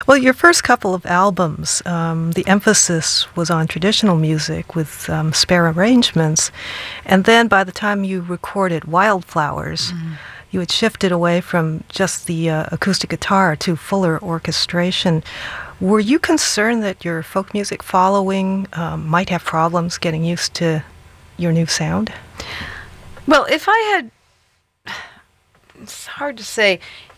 Well, your first couple of albums, the emphasis was on traditional music with spare arrangements. And then by the time you recorded Wildflowers, you had shifted away from just the acoustic guitar to fuller orchestration. Were you concerned that your folk music following might have problems getting used to your new sound? Well, if I had, it's hard to say.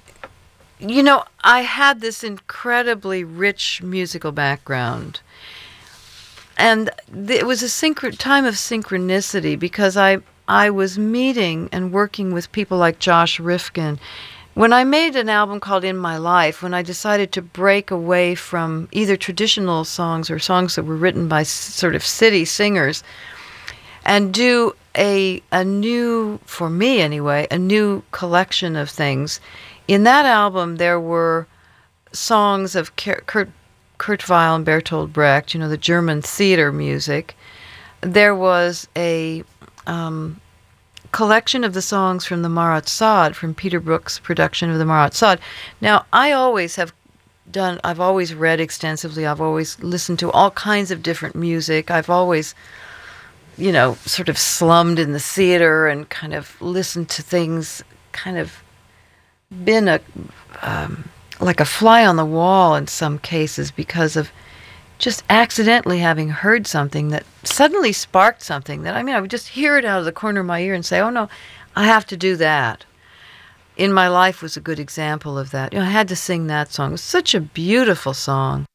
I had this incredibly rich musical background. And it was a time of synchronicity because I was meeting and working with people like Josh Rifkin. When I made an album called In My Life, when I decided to break away from either traditional songs or songs that were written by sort of city singers and do a new, for me anyway, a new collection of things. In that album, there were songs of Kurt Weill and Bertolt Brecht, the German theater music. There was a collection of the songs from the Marat Sade, from Peter Brook's production of the Marat Sade. Now, I've always read extensively. I've always listened to all kinds of different music. I've always, sort of slummed in the theater and kind of listened to things, kind of been like a fly on the wall in some cases because of just accidentally having heard something that suddenly sparked something that, I would just hear it out of the corner of my ear and say, oh no, I have to do that. In My Life was a good example of that. I had to sing that song. It was such a beautiful song.